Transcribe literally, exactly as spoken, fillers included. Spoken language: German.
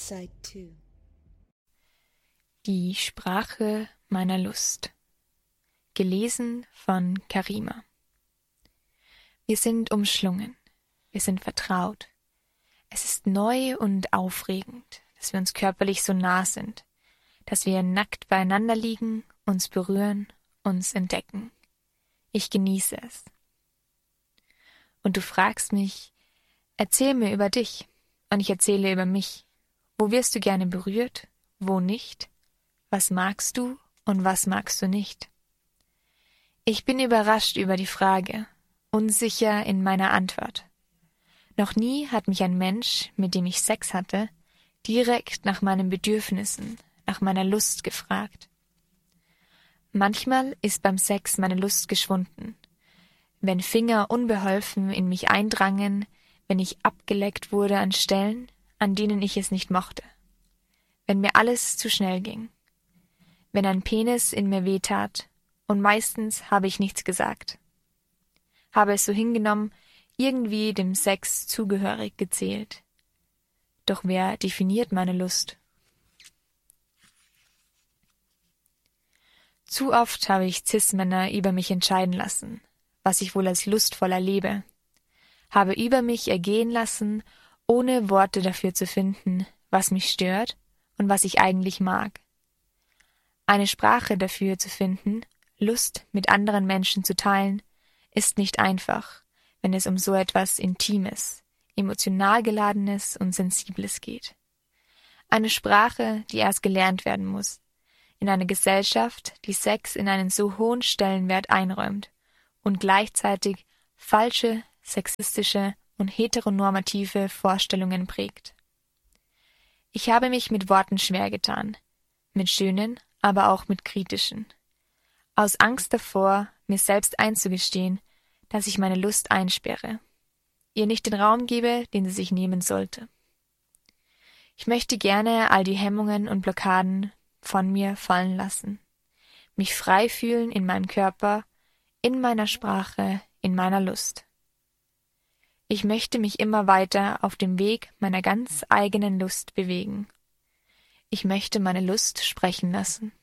Side two. Die Sprache meiner Lust. Gelesen von Karima. Wir sind umschlungen. Wir sind vertraut. Es ist neu und aufregend, dass wir uns körperlich so nah sind, dass wir nackt beieinander liegen, uns berühren, uns entdecken. Ich genieße es. Und du fragst mich, erzähl mir über dich, und ich erzähle über mich. Wo wirst du gerne berührt, wo nicht? Was magst du und was magst du nicht? Ich bin überrascht über die Frage, unsicher in meiner Antwort. Noch nie hat mich ein Mensch, mit dem ich Sex hatte, direkt nach meinen Bedürfnissen, nach meiner Lust gefragt. Manchmal ist beim Sex meine Lust geschwunden, wenn Finger unbeholfen in mich eindrangen, wenn ich abgeleckt wurde an Stellen, an denen ich es nicht mochte, wenn mir alles zu schnell ging, wenn ein Penis in mir wehtat, und meistens habe ich nichts gesagt, habe es so hingenommen, irgendwie dem Sex zugehörig gezählt. Doch wer definiert meine Lust? Zu oft habe ich Cis-Männer über mich entscheiden lassen, was ich wohl als lustvoll erlebe, habe über mich ergehen lassen, ohne Worte dafür zu finden, was mich stört und was ich eigentlich mag. Eine Sprache dafür zu finden, Lust mit anderen Menschen zu teilen, ist nicht einfach, wenn es um so etwas Intimes, emotional Geladenes und Sensibles geht. Eine Sprache, die erst gelernt werden muss, in einer Gesellschaft, die Sex in einen so hohen Stellenwert einräumt und gleichzeitig falsche, sexistische und heteronormative Vorstellungen prägt. Ich habe mich mit Worten schwer getan, mit schönen, aber auch mit kritischen. Aus Angst davor, mir selbst einzugestehen, dass ich meine Lust einsperre, ihr nicht den Raum gebe, den sie sich nehmen sollte. Ich möchte gerne all die Hemmungen und Blockaden von mir fallen lassen, mich frei fühlen in meinem Körper, in meiner Sprache, in meiner Lust. Ich möchte mich immer weiter auf dem Weg meiner ganz eigenen Lust bewegen. Ich möchte meine Lust sprechen lassen.